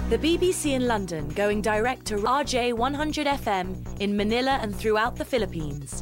The BBC in London going direct to RJ 100 FM in Manila and throughout the Philippines.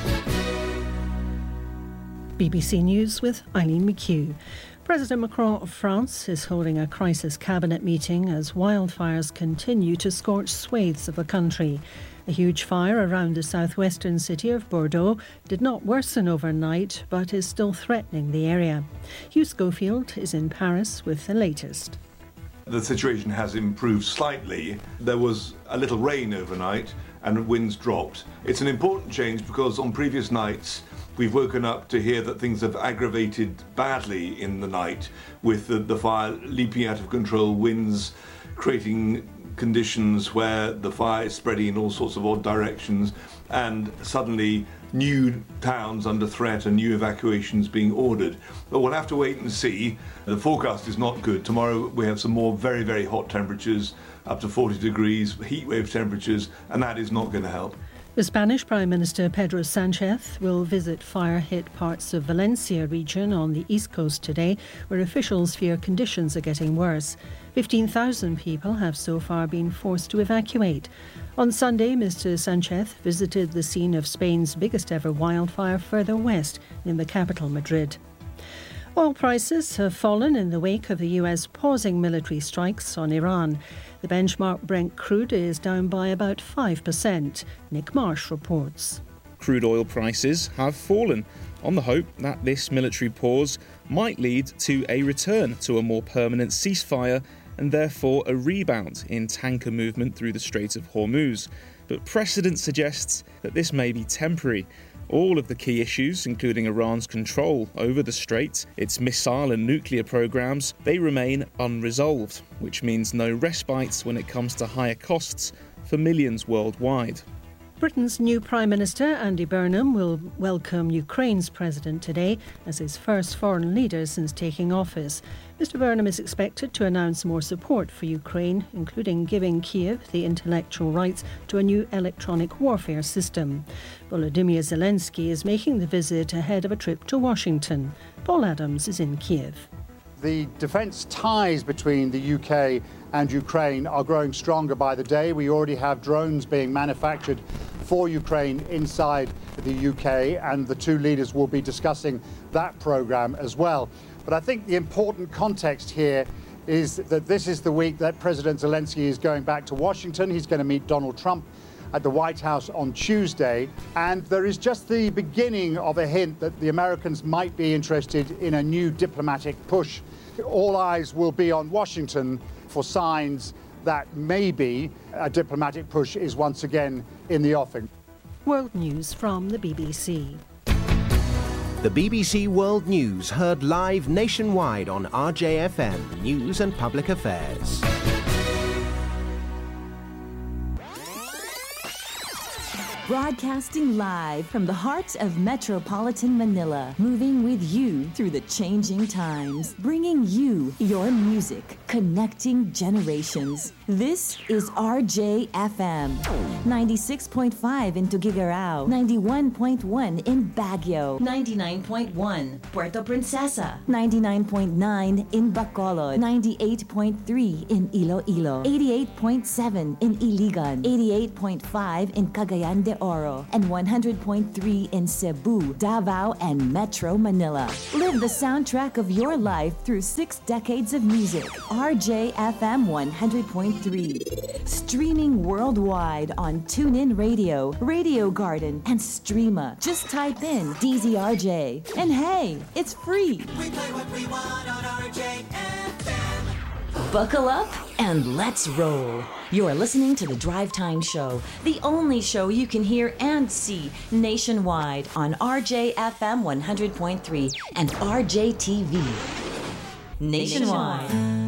BBC News with Eileen McHugh. President Macron of France is holding a crisis cabinet meeting as wildfires continue to scorch swathes of the country. A huge fire around the southwestern city of Bordeaux did not worsen overnight, but is still threatening the area. Hugh Schofield is in Paris with the latest. The situation has improved slightly. There was a little rain overnight and winds dropped. It's an important change because on previous nights we've woken up to hear that things have aggravated badly in the night, with the fire leaping out of control, winds creating conditions where the fire is spreading in all sorts of odd directions, and suddenly new towns under threat and new evacuations being ordered. But we'll have to wait and see. The forecast is not good. Tomorrow we have some more very, very hot temperatures, up to 40 degrees, heatwave temperatures, and that is not going to help. The Spanish Prime Minister Pedro Sánchez will visit fire-hit parts of Valencia region on the east coast today, where officials fear conditions are getting worse. 15,000 people have so far been forced to evacuate. On Sunday, Mr. Sánchez visited the scene of Spain's biggest ever wildfire further west in the capital, Madrid. Oil prices have fallen in the wake of the US pausing military strikes on Iran. The benchmark Brent crude is down by about 5%. Nick Marsh reports. Crude oil prices have fallen on the hope that this military pause might lead to a return to a more permanent ceasefire and therefore a rebound in tanker movement through the Strait of Hormuz. But precedent suggests that this may be temporary. All of the key issues, including Iran's control over the strait, its missile and nuclear programs, they remain unresolved, which means no respite when it comes to higher costs for millions worldwide. Britain's new Prime Minister, Andy Burnham, will welcome Ukraine's president today as his first foreign leader since taking office. Mr. Burnham is expected to announce more support for Ukraine, including giving Kiev the intellectual rights to a new electronic warfare system. Volodymyr Zelensky is making the visit ahead of a trip to Washington. Paul Adams is in Kiev. The defence ties between the UK and Ukraine are growing stronger by the day. We already have drones being manufactured for Ukraine inside the UK, and the two leaders will be discussing that programme as well. But I think the important context here is that this is the week that President Zelensky is going back to Washington. He's going to meet Donald Trump at the White House on Tuesday, and there is just the beginning of a hint that the Americans might be interested in a new diplomatic push. All eyes will be on Washington for signs that maybe a diplomatic push is once again in the offing. World News from the BBC. The BBC World News heard live nationwide on RJFM News and Public Affairs. Broadcasting live from the heart of metropolitan Manila, moving with you through the changing times, bringing you your music, connecting generations. This is RJFM, 96.5 in Tuguegarao, 91.1 in Baguio, 99.1 Puerto Princesa, 99.9 in Bacolod, 98.3 in Iloilo, 88.7 in Iligan, 88.5 in Cagayan de Oro, and 100.3 in Cebu, Davao, and Metro Manila. Live the soundtrack of your life through 6 decades of music. RJFM 100.3. Streaming worldwide on TuneIn Radio, Radio Garden, and Streama. Just type in DZRJ. And hey, it's free. We play what we want on RJFM. Buckle up and let's roll. You're listening to The Drive Time Show, the only show you can hear and see nationwide on RJFM 100.3 and RJTV. Nationwide.